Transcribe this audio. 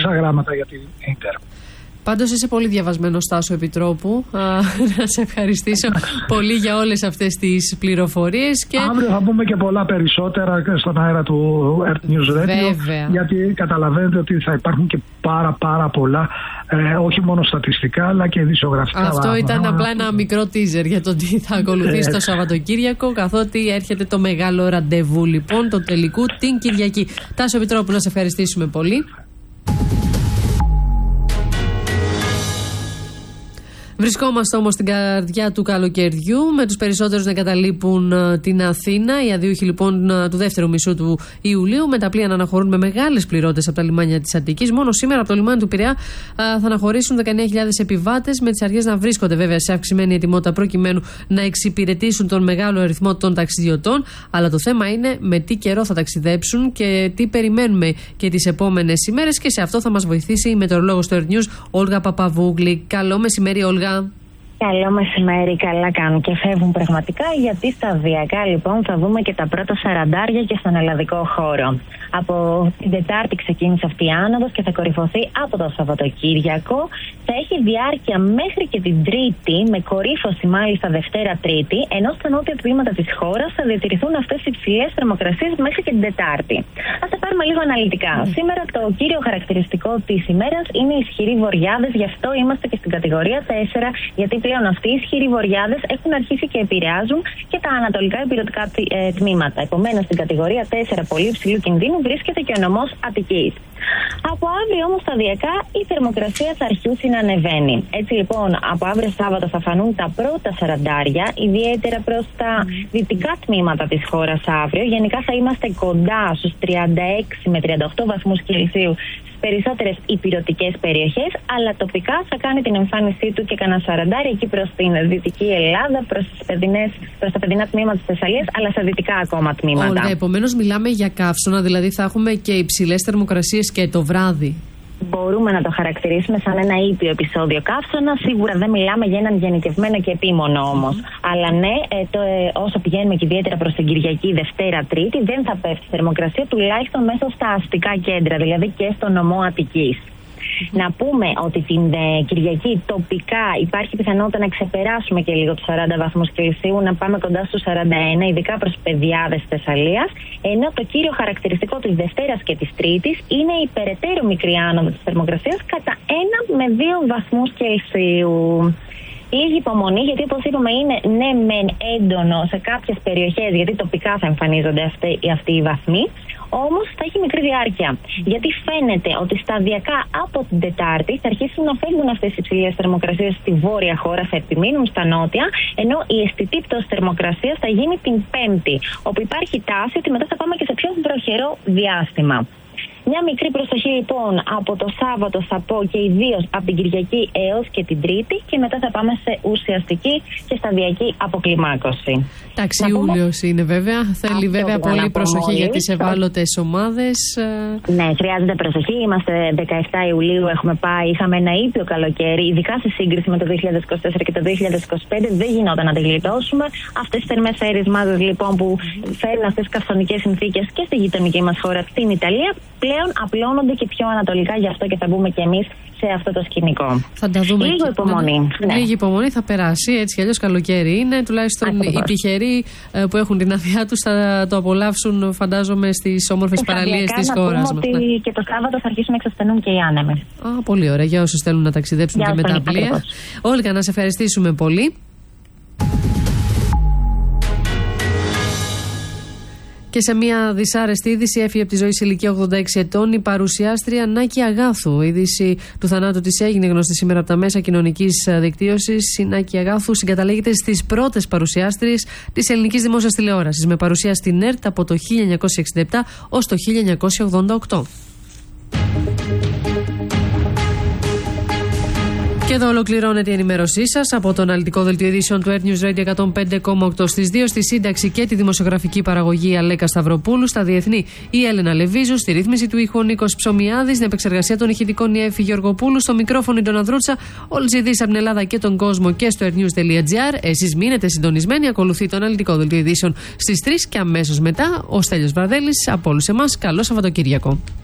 χρυσά γράμματα για την Ίντερ. Πάντως είσαι πολύ διαβασμένο, Στάσο Επιτρόπου. Να σε ευχαριστήσω πολύ για όλες αυτές τις πληροφορίες. Και... αύριο θα πούμε και πολλά περισσότερα στον αέρα του Earth News Radio. Βέβαια. Γιατί καταλαβαίνετε ότι θα υπάρχουν και πάρα πολλά, όχι μόνο στατιστικά αλλά και ειδησιογραφικά. Αυτό ήταν απλά ένα μικρό teaser για το τι θα ακολουθήσει το Σαββατοκύριακο, καθότι έρχεται το μεγάλο ραντεβού λοιπόν του τελικού την Κυριακή. Τάσο Επιτρόπου, να σε ευχαριστήσουμε πολύ. Βρισκόμαστε όμως στην καρδιά του καλοκαιριού, με τους περισσότερους να εγκαταλείπουν την Αθήνα. Οι αδίουχοι λοιπόν του δεύτερου μισού του Ιουλίου με τα πλοία να αναχωρούν με μεγάλες πληρότητες από τα λιμάνια της Αττικής. Μόνο σήμερα από το λιμάνι του Πειραιά θα αναχωρήσουν 19.000 επιβάτες, με τις αρχές να βρίσκονται βέβαια σε αυξημένη ετοιμότητα προκειμένου να εξυπηρετήσουν τον μεγάλο αριθμό των ταξιδιωτών. Αλλά το θέμα είναι με τι καιρό θα ταξιδέψουν και τι περιμένουμε και τις επόμενες ημέρες. Και σε αυτό θα μας βοηθήσει η μετεωρολόγος του Earth News, Όλγα Παπαβούγλη. Καλό μεσημέρι, Όλγα. Καλό μεσημέρι, καλά κάνουν και φεύγουν πραγματικά, γιατί σταδιακά λοιπόν θα δούμε και τα πρώτα 40 και στον ελλαδικό χώρο. Από την Τετάρτη ξεκίνησε αυτή η άνοδος και θα κορυφωθεί από το Σαββατοκύριακο. Θα έχει διάρκεια μέχρι και την Τρίτη, με κορύφωση μάλιστα Δευτέρα-Τρίτη, ενώ στα νότια τμήματα της χώρας θα διατηρηθούν αυτές οι υψηλές θερμοκρασίες μέχρι και την Τετάρτη. Ας τα πάρουμε λίγο αναλυτικά. Σήμερα το κύριο χαρακτηριστικό της ημέρας είναι οι ισχυροί βοριάδες, γι' αυτό είμαστε και στην κατηγορία 4, γιατί πλέον αυτοί οι ισχυροί βοριάδες έχουν αρχίσει και επηρεάζουν και τα ανατολικά υπηρετικά τμήματα. Επομένως, στην κατηγορία 4 πολύ υψηλού κινδύνου βρίσκεται και ο νομός Αττικής. Από αύριο όμως σταδιακά η θερμοκρασία θα αρχίσει να ανεβαίνει. Έτσι λοιπόν, από αύριο Σάββατο θα φανούν τα πρώτα 40, ιδιαίτερα προς τα δυτικά τμήματα της χώρας αύριο. Γενικά θα είμαστε κοντά στους 36 με 38 βαθμούς Κελσίου στις περισσότερες ηπειρωτικές περιοχές, αλλά τοπικά θα κάνει την εμφάνισή του και κανένα 40 εκεί προς την δυτική Ελλάδα, προς τα παιδινά τμήματα της Θεσσαλίας, αλλά στα δυτικά ακόμα τμήματα. Ωραία, επομένως μιλάμε για καύσωνα, δηλαδή θα έχουμε και υψηλές θερμοκρασίες και το βράδυ. Μπορούμε να το χαρακτηρίσουμε σαν ένα ήπιο επεισόδιο καύσωνα. Σίγουρα δεν μιλάμε για έναν γενικευμένο και επίμονο όμως. Αλλά ναι, όσο πηγαίνουμε και ιδιαίτερα προς την Κυριακή, Δευτέρα, Τρίτη, δεν θα πέφτει η θερμοκρασία, τουλάχιστον μέσα στα αστικά κέντρα, δηλαδή και στο νομό Αττικής. Να πούμε ότι την Κυριακή τοπικά υπάρχει πιθανότητα να ξεπεράσουμε και λίγο τους 40 βαθμούς Κελσίου, να πάμε κοντά στους 41, ειδικά προς πεδιάδες της Θεσσαλίας, ενώ το κύριο χαρακτηριστικό της Δευτέρας και της Τρίτης είναι η περαιτέρω μικρή άνοδο της θερμοκρασίας κατά 1 με 2 βαθμούς Κελσίου. Λίγη υπομονή, γιατί όπως είπαμε είναι ναι μεν έντονο σε κάποιες περιοχές, γιατί τοπικά θα εμφανίζονται αυτοί οι βαθμοί, όμως θα έχει μικρή διάρκεια. Γιατί φαίνεται ότι σταδιακά από την Τετάρτη θα αρχίσουν να φεύγουν αυτές οι υψηλές θερμοκρασίες στη βόρεια χώρα, θα επιμείνουν στα νότια, ενώ η αισθητή πτώση θερμοκρασίας θα γίνει την Πέμπτη, όπου υπάρχει τάση ότι μετά θα πάμε και σε πιο βροχερό διάστημα. Μια μικρή προσοχή λοιπόν από το Σάββατο θα πω, και ιδίως από την Κυριακή έως και την Τρίτη, και μετά θα πάμε σε ουσιαστική και σταδιακή αποκλιμάκωση. Εντάξει, Ιούλιος είναι βέβαια. Θέλει βέβαια πολύ προσοχή για τις ευάλωτες ομάδες. Ναι, χρειάζεται προσοχή. Είμαστε 17 Ιουλίου, είχαμε ένα ήπιο καλοκαίρι, ειδικά σε σύγκριση με το 2024 και το 2025. Δεν γινόταν να τα γλιτώσουμε. Αυτές τις θερμές αέριες μάζες λοιπόν που φέρνουν αυτές τις καυσονικές συνθήκες και στη γειτονική μας χώρα, στην Ιταλία, πλέον απλώνονται και πιο ανατολικά, γι' αυτό και θα μπούμε κι εμείς σε αυτό το σκηνικό. Θα τα δούμε. Λίγο υπομονή. Ναι. Λίγη υπομονή, θα περάσει. Έτσι κι αλλιώς καλοκαίρι είναι. Τουλάχιστον οι τυχεροί που έχουν την άδειά τους θα το απολαύσουν, φαντάζομαι, στις όμορφες παραλίες της χώρας μας. Ότι και το Σάββατο θα αρχίσουν να εξασθενούν και οι άνεμοι. Πολύ ωραία. Για όσους θέλουν να ταξιδέψουν και με τα πλοία. Όλγα, να σε ευχαριστήσουμε πολύ. Και σε μια δυσάρεστη είδηση, έφυγε από τη ζωή σε ηλικία 86 ετών η παρουσιάστρια Νάκη Αγάθου. Η είδηση του θανάτου της έγινε γνωστή σήμερα από τα μέσα κοινωνικής δικτύωσης. Η Νάκη Αγάθου συγκαταλέγεται στις πρώτες παρουσιάστριες της ελληνικής δημόσιας τηλεόρασης, με παρουσία στην ΕΡΤ από το 1967 ως το 1988. Και εδώ ολοκληρώνεται η ενημέρωσή σας από το αναλυτικό δελτίο ειδήσεων του Earth News Radio 105,8. Στις 2 στη σύνταξη και τη δημοσιογραφική παραγωγή Αλέκα Σταυροπούλου, στα διεθνή η Έλενα Λεβίζου, στη ρύθμιση του ήχου Νίκος Ψωμιάδης, στην επεξεργασία των ηχητικών η Εύη Γεωργοπούλου, στο μικρόφωνο η Ντοναδρούτσα. Όλες οι ειδήσεις από την Ελλάδα και τον κόσμο και στο earthnews.gr. Εσείς μείνετε συντονισμένοι, ακολουθεί το αναλυτικό δελτίο ειδήσεων στις 3 και αμέσως μετά ο Στέλιος Βραδέλης. Από όλους εμάς, καλό Σαββατοκύριακο.